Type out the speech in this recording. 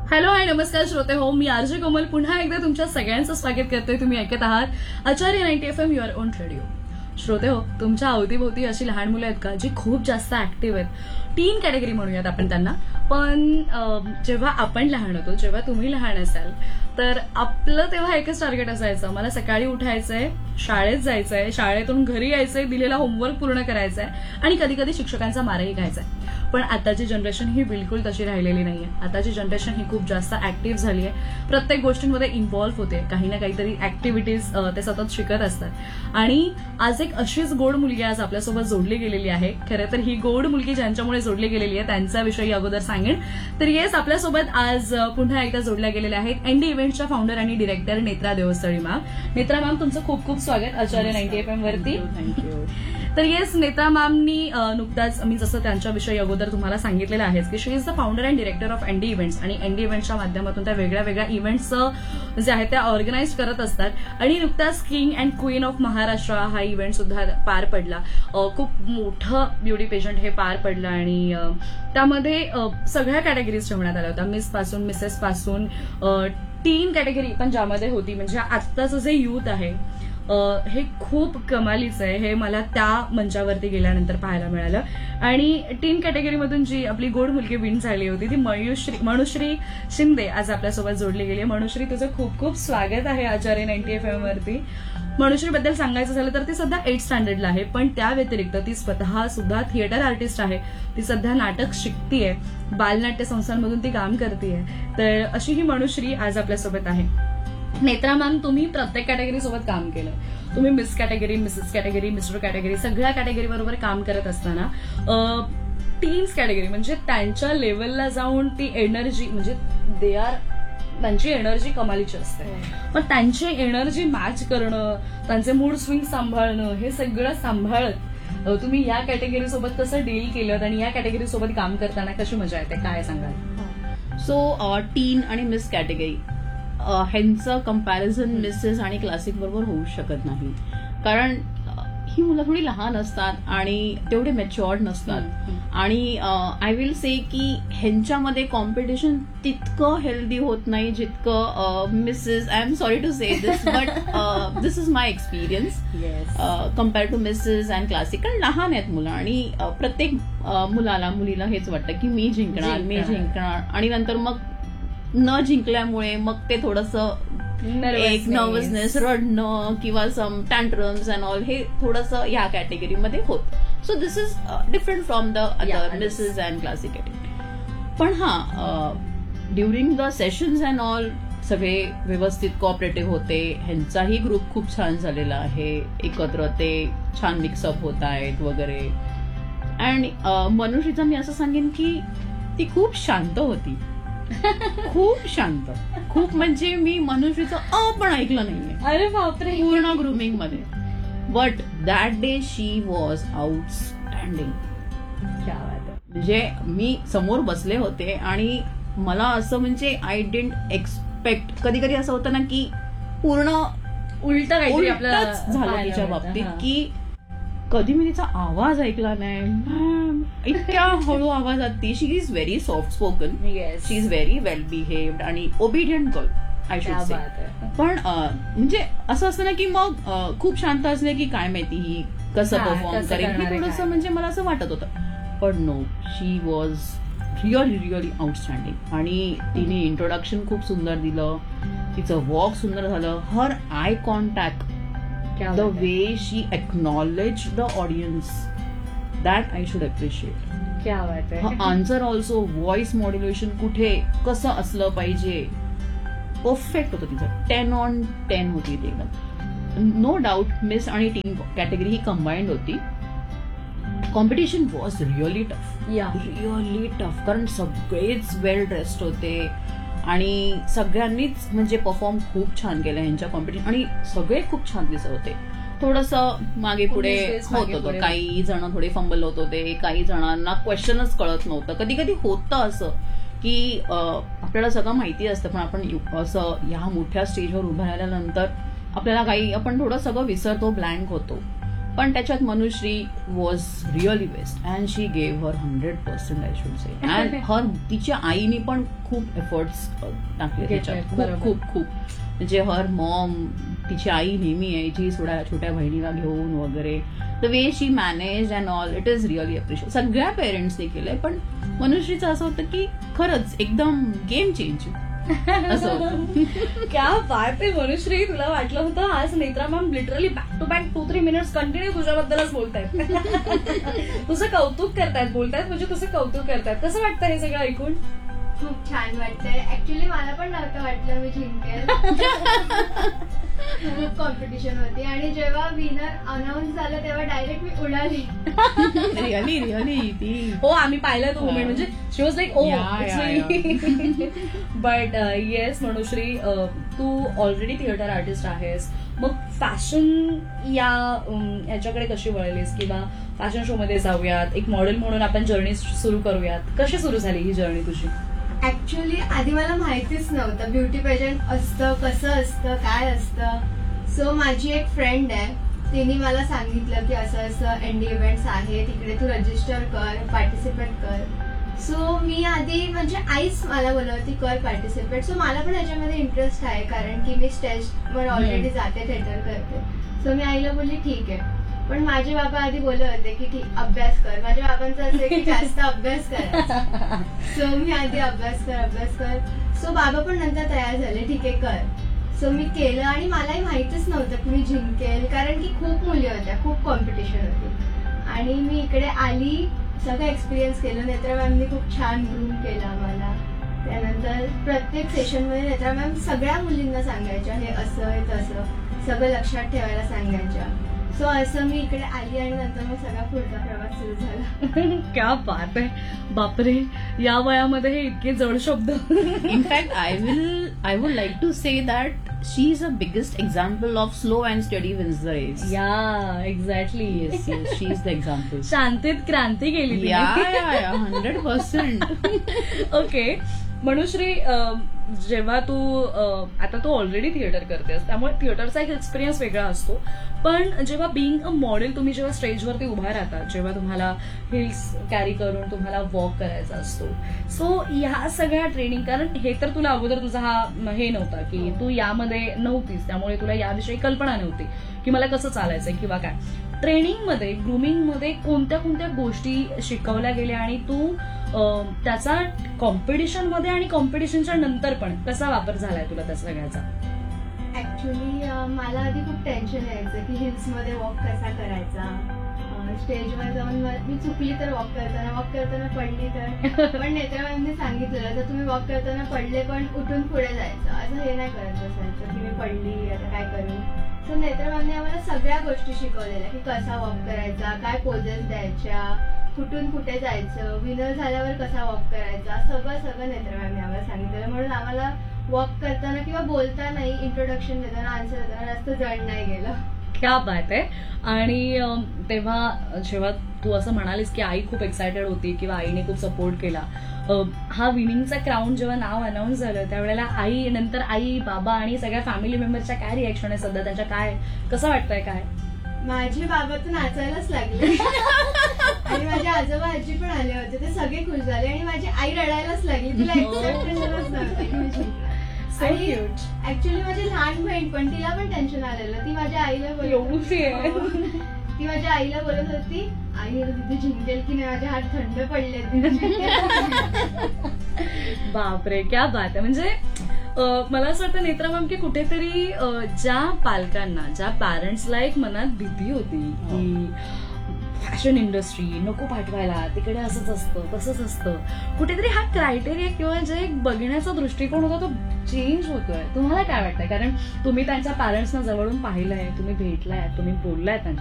Hello hi नमस्कार श्रोते हो, मी आरजे कोमल पुन्हा एकदा तुमच्या सगळ्यांचं स्वागत करतोय. तुम्ही ऐकत आहात आचार्य 90 FM युअर ओन रेडिओ. श्रोते हो, तुमच्या अवतीभोवती अशी लहान मुलं आहेत का जी खूप जास्त ऍक्टिव्ह आहेत. टीन कॅटेगरी म्हणूयात आपण त्यांना. पण जेव्हा आपण लहान होतो, जेव्हा तुम्ही लहान असाल, तर आपलं तेव्हा एकच टार्गेट असायचं, मला सकाळी उठायचंय, शाळेत जायचंय, शाळेतून घरी यायचंय, दिलेला होमवर्क पूर्ण करायचाय आणि कधी कधी शिक्षकांचा मारही खायचाय. पण आताची जनरेशन ही बिलकुल तशी राहिलेली नाहीये. आताची जनरेशन ही खूप जास्त ऍक्टिव्ह झाली आहे. प्रत्येक गोष्टींमध्ये इन्व्हॉल्व्ह होते, काही ना काहीतरी ऍक्टिव्हिटीज ते सतत शिकत असतात. आणि आज एक अशीच गोड मुलगी आज आपल्यासोबत जोडली गेलेली आहे. खरं तर ही गोड मुलगी ज्यांच्यामुळे जोडली गेलेली आहे त्यांचा विषयी अगोदर सांगेन. तर येस, आपल्यासोबत आज पुन्हा एकदा जोडल्या गेलेल्या आहेत एनडी इव्हेंट्सच्या फाउंडर आणि director Netra Deosthali ma'am. Netra ma'am, तुमचं खूप खूप स्वागत आचार्य 90 FM वरती. थँक्यू. तर येस, नेत्रा मॅमनी नुकताच मी जसं त्यांच्याविषयी अगोदर तुम्हाला सांगितलेलं आहे की शी is the founder and director of ND events. आणि एनडी इव्हेंट्सच्या माध्यमातून त्या वेगळ्या वेगळ्या इव्हेंट्स जे आहेत त्या ऑर्गनाईज करत असतात. आणि नुकताच king and queen of Maharashtra हा इव्हेंट सुद्धा पार पडला. खूप मोठं ब्युटी पेजंट हे पार पडलं आणि त्यामध्ये सगळ्या कॅटेगरीज ठेवण्यात आल्या होत्या. मिस पासून मिसेस पासून टीन कॅटेगरी पण ज्यामध्ये होती. म्हणजे आत्ताचं जे युथ आहे हे खूप कमालीचं आहे. हे मला त्या मंचावरती गेल्यानंतर पाहायला मिळालं. आणि टीन कॅटेगरीमधून जी आपली गोड मुलगी विन झाली होती ती मनुश्री शिंदे आज आपल्यासोबत जोडली गेली आहे. मनुश्री, तुझं खूप खूप स्वागत आहे आचार्य 90 FM वरती. मनुश्रीबद्दल सांगायचं झालं तर ती सध्या 8th स्टँडर्डला आहे, पण त्या व्यतिरिक्त ती स्वतः सुद्धा थिएटर आर्टिस्ट आहे. ती सध्या नाटक शिकतीये, बालनाट्य संस्थांमधून ती काम करतीये. तर अशी ही मनुश्री आज आपल्यासोबत आहे. नेत्रा मॅम, तुम्ही प्रत्येक कॅटेगरी सोबत काम केलं. तुम्ही miss category, Mrs category, mister category सगळ्या कॅटेगरी बरोबर काम करत असताना टीन्स कॅटेगरी म्हणजे त्यांच्या लेवलला जाऊन ती एनर्जी, म्हणजे त्यांची एनर्जी कमालीची असते. पण त्यांची एनर्जी मॅच करणं, त्यांचे मूड स्विंग सांभाळणं, हे सगळं सांभाळत तुम्ही या कॅटेगरी सोबत कसं डील केलं आणि या कॅटेगरी सोबत काम करताना कशी मजा येते, काय सांगाल? सो टीन आणि मिस कॅटेगरी ह्यांचं कम्पॅरिझन मिसेस आणि क्लासिक बरोबर होऊ शकत नाही. कारण ही मुलं थोडी लहान असतात आणि तेवढे मॅच्युअर्ड नसतात. आणि आय विल से की ह्यांच्यामध्ये कॉम्पिटिशन तितकं हेल्दी होत नाही जितकं Mrs, I am sorry to say this but this is my experience compare to Mrs and classic. कारण लहान आहेत मुलं आणि प्रत्येक मुलीला हेच वाटतं की मी जिंकणार आणि नंतर मग न जिंकल्यामुळे मग ते थोडंसं एक नर्वसनेस, रडणं किंवा सम टँट्रम्स अँड ऑल हे थोडंसं या कॅटेगरीमध्ये होत. So this is different from the other Mrs and classic category. पण during the sessions and all सगळे व्यवस्थित कोऑपरेटिव्ह होते. ह्यांचाही ग्रुप खूप छान झालेला आहे. एकत्र ते छान मिक्सअप होत आहेत वगैरे. अँड मनुष्यचं मी असं सांगेन की ती खूप शांत होती. खूप शांत, खूप म्हणजे मी मनुष्यचं पण ऐकलं नाहीये. अरे बापरे, पूर्ण ग्रुमिंग मध्ये. But that day she was outstanding. म्हणजे मी समोर बसले होते आणि मला असं म्हणजे आय डिडंट एक्सपेक्ट. कधी कधी असं होतं ना की पूर्ण उलट झालं तिच्या बाबतीत की कधी मी तिचा आवाज ऐकला नाही. इतक्या हळू आवाजात ती. शी is very soft spoken, she is very well behaved आणि obedient girl I should say. पण म्हणजे असं असतं ना की मग खूप शांत असले की काय माहिती ही कसं परफॉर्म करेल, हे थोडंसं म्हणजे मला असं वाटत होतं. पण no, she was really outstanding. आणि तिने इंट्रोडक्शन खूप सुंदर दिलं, तिचं वॉक सुंदर झालं. हर eye contact, the way she acknowledged the audience, that I should appreciate. क्या बात आहे. Her answer also, voice modulation कुठे कसं असलं पाहिजे, परफेक्ट होतं तिचं. 10 on 10 होती ती एकदम. नो डाऊट मिस आणि टीन कॅटेगरी ही कंबाईंड होती. Competition was really tough. कारण सगळेच वेल ड्रेस्ड होते आणि सगळ्यांनीच म्हणजे परफॉर्म खूप छान केलं ह्यांच्या कॉम्पिटिशन. आणि सगळे खूप छान दिसत होते. थोडंसं मागे पुढे होत होतं. काही जण थोडे फंबल होत होते, काही जणांना क्वेश्चनच कळत नव्हतं. कधी कधी होतं असं की आपल्याला सगळं माहिती असतं पण आपण असं ह्या मोठ्या स्टेजवर उभं राहिल्यानंतर आपल्याला काही आपण थोडं सगळं विसरतो, ब्लँक होतो. पण त्याच्यात Manushree was really best and she gave her 100% I should say. And her तिच्या आईने पण खूप एफर्ट्स टाकले त्याच्यात, खूप खूप खूप. म्हणजे हर मॉम, तिची आई नेहमी यायची छोट्या बहिणीला घेऊन वगैरे. The way she manage and all, it is really appreciate. सगळ्या पेरेंट्सने केलंय, पण मनुश्रीचं असं होतं की खरंच एकदम गेम चेंज असं होतं. क्या बात आहे मनुश्री. तुला वाटलं होतं आज Netra ma'am literally back to back 2-3 minutes continue तुझ्याबद्दलच बोलतायत. तुझं कौतुक करतायत, बोलतायत म्हणजे तुझं कौतुक करतायत. कसं वाटतं हे सगळं ऐकून? खूप छान वाटतंय. ऍक्च्युली मला पण नव्हतं वाटलं मी जिंकेल. खूप कॉम्पिटिशन होती आणि जेव्हा विनर अनाऊन्स झालं तेव्हा डायरेक्ट मी उडाली. रिअली रिअली ती. हो, आम्ही पाहिलं तो मुमेंट. म्हणजे शी was like, O but yes Manushree, Tu already theatre artist आहेस. मग फॅशन याच्याकडे कशी वळलीस, किंवा फॅशन शो मध्ये जाऊयात, एक मॉडेल म्हणून आपण जर्नी सुरू करूयात, कशी सुरू झाली ही जर्नी तुझी? ऍक्च्युली आधी मला माहितीच नव्हतं ब्युटी पेजंट असतं, कसं असतं, काय असतं. सो माझी एक फ्रेंड आहे, तिने मला सांगितलं की असं असं एनडी इव्हेंट्स आहे, तिकडे तू रजिस्टर कर, पार्टिसिपेट कर. सो मी आधी म्हणजे आईच मला बोलवती कर पार्टिसिपेट. सो मला पण याच्यामध्ये इंटरेस्ट आहे, कारण की मी स्टेजवर ऑलरेडी जाते, थिएटर करते. सो मी आईला बोलली ठीक आहे. पण माझे बाबा आधी बोलत होते की ठीक अभ्यास कर. माझ्या बाबांचं असं आहे की जास्त अभ्यास करायचा. सो मी आधी अभ्यास कर. सो बाबा पण नंतर तयार झाले, ठीक आहे कर. सो मी केलं आणि मलाही माहितीच नव्हतं की मी जिंकेल, कारण की खूप मुली होत्या, खूप कॉम्पिटिशन होती. आणि मी इकडे आली, सगळं एक्सपिरियन्स केलं. नेत्रा मॅमनी खूप छान ग्रूम केलं आम्हाला. त्यानंतर प्रत्येक सेशनमध्ये नेत्रा मॅम सगळ्या मुलींना सांगायच्या हे असं हे तसं, सगळं लक्षात ठेवायला सांगायच्या. सो असं मी इकडे आली आणि नंतर मग सगळा पुढचा प्रवास सुरू झाला. क्या बात आहे. बापरे, या वयामध्ये हे इतके जड शब्द. In fact I would like to say that she is the biggest example of slow and steady wins the race. या exactly. Yes, she is the example. शांतीत क्रांती केली. Yeah, 100%. ओके मनुश्री, जेव्हा तू आता तू ऑलरेडी थिएटर करतेस, त्यामुळे थिएटरचा एक एक्सपिरियन्स वेगळा असतो. पण जेव्हा बिईंग अ मॉडेल तुम्ही जेव्हा स्टेजवरती उभा राहता, जेव्हा तुम्हाला हिल्स कॅरी करून तुम्हाला वॉक करायचा असतो, सो ह्या सगळ्या ट्रेनिंग, कारण हे तर तुला अगोदर तुझा हा हे नव्हता की तू यामध्ये नव्हतीस, त्यामुळे तुला याविषयी कल्पना नव्हती की मला कसं चालायचंय किंवा काय. ट्रेनिंगमध्ये, ग्रूमिंगमध्ये कोणत्या कोणत्या गोष्टी शिकवल्या गेल्या आणि तू त्याचा कॉम्पिटिशनमध्ये आणि कॉम्पिटिशनच्या नंतर पण कसा वापर झालाय तुला त्या सगळ्याचा? ऍक्च्युली मला आधी खूप टेन्शन यायचं की हिल्समध्ये वॉक कसा करायचा. स्टेजवर जाऊन मी चुकली तर वॉक करताना पडली तर. पण नेत्रा मॅमने सांगितलेलं तर तुम्ही वॉक करताना पडले पण उठून पुढे जायचं, असं हे नाही करत बसायचं की मी पडली आता काय करू. सो नेत्रा मॅमने आम्हाला सगळ्या गोष्टी शिकवलेल्या की कसा वॉक करायचा, काय पोजेस द्यायच्या, कुठून कुठे जायचं, विनर झाल्यावर कसा वॉक करायचा, सगळं नेत्रा मॅमने आम्हाला सांगितलं. म्हणून आम्हाला वॉक करताना किंवा बोलतानाही, इंट्रोडक्शन देताना, आन्सर देताना जास्त जड नाही गेलं. क्या बात आहे. आणि तेव्हा जेव्हा तू असं म्हणालीस की आई खूप एक्सायटेड होती किंवा आईने खूप सपोर्ट केला, हा विनिंगचा क्राऊन जेव्हा नाव अनाऊन्स झालं त्यावेळेला आई, नंतर आई, बाबा आणि सगळ्या फॅमिली मेंबरच्या काय रिएक्शन आहे सध्या, त्यांच्या काय, कसं वाटतंय काय? माझे बाबा तर नाचायलाच लागले आणि माझे आजोबा आजी पण आले होते, ते सगळे खुश झाले आणि माझी आई रडायलाच लागली. तिला एक्सपेक्टेशनच नव्हतं की मी जिंकणार. आणि ऍक्च्युली माझी लहान बहीण पण, तिला पण टेन्शन आलेलं. ती माझ्या आईला ती माझ्या आईला बोलत होती, आई तिथे जिंकेल की नाही, माझे हात थंड पडले. बापरे, क्या बात आहे. म्हणजे मला असं वाटतं नेत्रा मॅम की कुठेतरी ज्या पालकांना, ज्या पॅरेंट्सला एक मनात भीती होती की फॅशन इंडस्ट्री नको पाठवायला, तिकडे असंच असतं तसंच असतं, कुठेतरी हा क्रायटेरिया किंवा जे बघण्याचा दृष्टिकोन होता तो चेंज होतोय. तुम्हाला काय वाटतंय? कारण तुम्ही त्यांच्या पॅरेंट्सना जवळून पाहिलंय, तुम्ही भेटलाय, तुम्ही बोललाय त्यांच्या